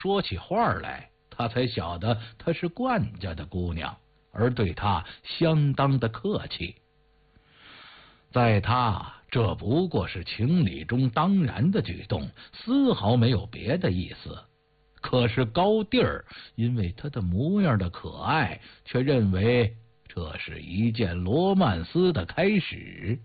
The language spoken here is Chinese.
说起话来，他才晓得她是冠家的姑娘，而对她相当的客气。在他这不过是情理中当然的举动，丝毫没有别的意思。可是高第儿因为她的模样的可爱，却认为这是一件罗曼斯的开始。